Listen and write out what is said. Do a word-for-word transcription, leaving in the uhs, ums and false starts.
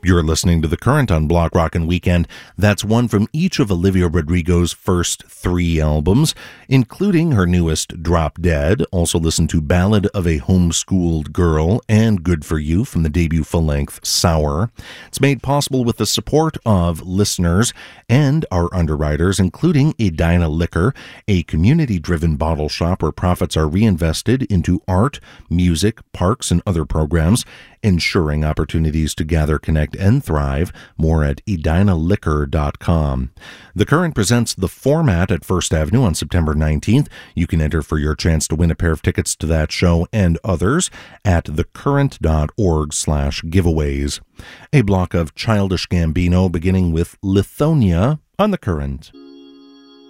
You're listening to The Current on Block Rockin' Weekend. That's one from each of Olivia Rodrigo's first three albums, including her newest, Drop Dead. Also listen to Ballad of a Homeschooled Girl and Good For You from the debut full-length Sour. It's made possible with the support of listeners and our underwriters, including Edina Liquor, a community-driven bottle shop where profits are reinvested into art, music, parks, and other programs, ensuring opportunities to gather, connect, and thrive. More at edina liquor dot com. The Current presents The Format at First Avenue on September nineteenth. You can enter for your chance to win a pair of tickets to that show and others at thecurrent.org slash giveaways. A block of Childish Gambino beginning with Lithonia on The Current.